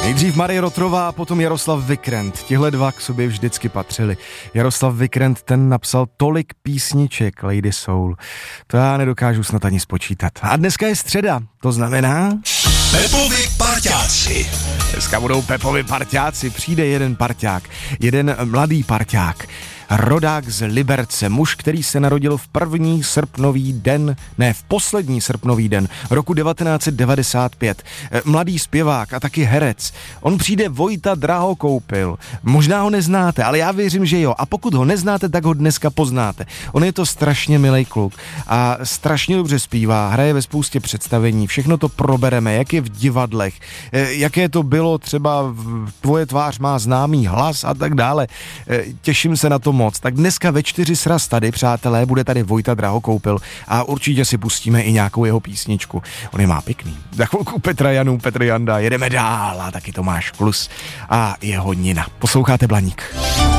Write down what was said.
Nejdřív Marie Rotrová a potom Jaroslav Vikrent. Tihle dva k sobě vždycky patřili. Jaroslav Vikrent, ten napsal tolik písniček Lady Soul. To já nedokážu snad ani spočítat. A dneska je středa, to znamená... Pepovi parťáci. Dneska budou Pepovi parťáci. Přijde jeden parťák, jeden mladý parťák. Rodák z Liberce, muž, který se narodil v poslední srpnový den roku 1995. Mladý zpěvák a taky herec. On přijde Vojta Drahokoupil. Možná ho neznáte, ale já věřím, že jo. A pokud ho neznáte, tak ho dneska poznáte. On je to strašně milej kluk a strašně dobře zpívá, hraje ve spoustě představení, všechno to probereme, jak je v divadlech, jaké to bylo třeba Tvoje tvář má známý hlas a tak dále. Těším se na to moc. Tak dneska ve 4 sraz tady, přátelé, bude tady Vojta Drahokoupil a určitě si pustíme i nějakou jeho písničku. On je má pěkný. Za chvilku Petr Janda, jedeme dál a taky Tomáš Klus a jeho Nina. Posloucháte Blaník.